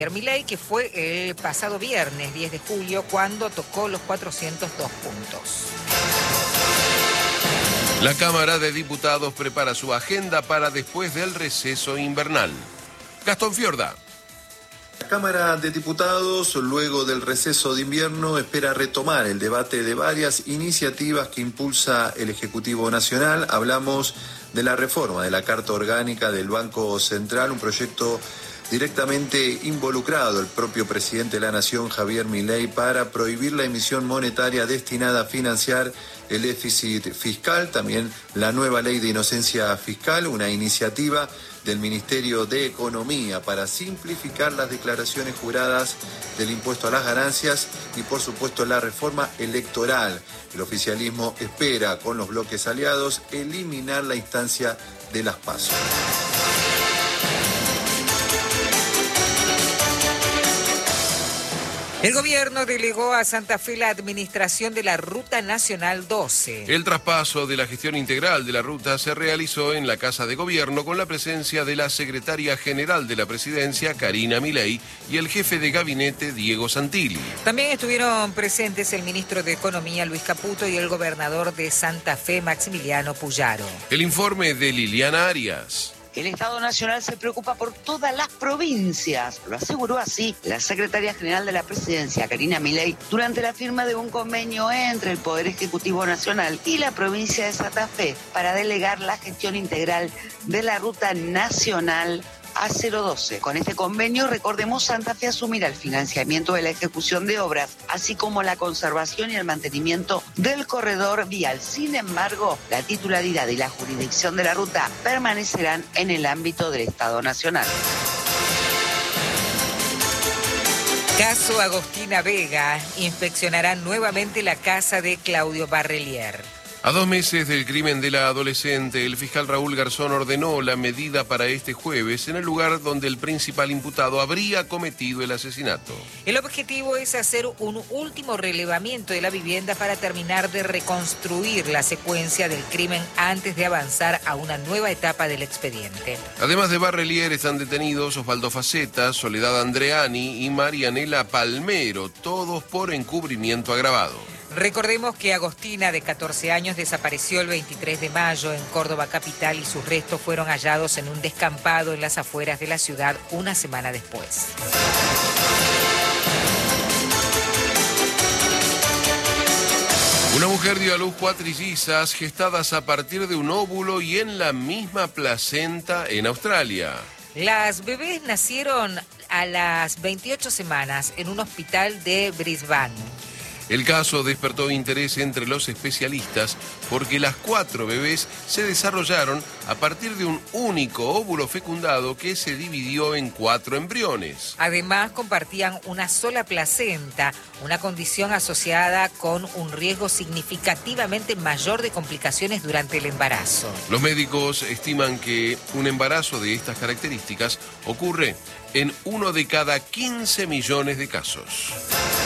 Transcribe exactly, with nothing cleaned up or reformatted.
Milei, que fue el pasado viernes diez de julio cuando tocó los cuatrocientos dos puntos. La Cámara de Diputados prepara su agenda para después del receso invernal. Gastón Fiorda. La Cámara de Diputados, luego del receso de invierno, espera retomar el debate de varias iniciativas que impulsa el Ejecutivo Nacional. Hablamos de la reforma de la Carta Orgánica del Banco Central, un proyecto directamente involucrado el propio presidente de la Nación, Javier Milei, para prohibir la emisión monetaria destinada a financiar el déficit fiscal. También la nueva ley de inocencia fiscal, una iniciativa del Ministerio de Economía para simplificar las declaraciones juradas del impuesto a las ganancias y, por supuesto, la reforma electoral. El oficialismo espera, con los bloques aliados, eliminar la instancia de las PASO. El gobierno delegó a Santa Fe la administración de la Ruta Nacional doce. El traspaso de la gestión integral de la ruta se realizó en la Casa de Gobierno con la presencia de la secretaria general de la Presidencia, Karina Milei, y el jefe de gabinete, Diego Santilli. También estuvieron presentes el ministro de Economía, Luis Caputo, y el gobernador de Santa Fe, Maximiliano Puyaro. El informe de Liliana Arias. El Estado Nacional se preocupa por todas las provincias, lo aseguró así la secretaria general de la Presidencia, Karina Milei, durante la firma de un convenio entre el Poder Ejecutivo Nacional y la provincia de Santa Fe para delegar la gestión integral de la Ruta Nacional A cero doce. Con este convenio, recordemos, Santa Fe asumirá el financiamiento de la ejecución de obras, así como la conservación y el mantenimiento del corredor vial. Sin embargo, la titularidad y la jurisdicción de la ruta permanecerán en el ámbito del Estado Nacional. Caso Agostina Vega. Inspeccionarán nuevamente la casa de Claudio Barrelier. A dos meses del crimen de la adolescente, el fiscal Raúl Garzón ordenó la medida para este jueves en el lugar donde el principal imputado habría cometido el asesinato. El objetivo es hacer un último relevamiento de la vivienda para terminar de reconstruir la secuencia del crimen antes de avanzar a una nueva etapa del expediente. Además de Barrelier, están detenidos Osvaldo Faceta, Soledad Andreani y Marianela Palmero, todos por encubrimiento agravado. Recordemos que Agostina, de catorce años, desapareció el veintitrés de mayo en Córdoba capital y sus restos fueron hallados en un descampado en las afueras de la ciudad una semana después. Una mujer dio a luz cuatrillizas gestadas a partir de un óvulo y en la misma placenta en Australia. Las bebés nacieron a las veintiocho semanas en un hospital de Brisbane. El caso despertó interés entre los especialistas porque las cuatro bebés se desarrollaron a partir de un único óvulo fecundado que se dividió en cuatro embriones. Además, compartían una sola placenta, una condición asociada con un riesgo significativamente mayor de complicaciones durante el embarazo. Los médicos estiman que un embarazo de estas características ocurre en uno de cada quince millones de casos.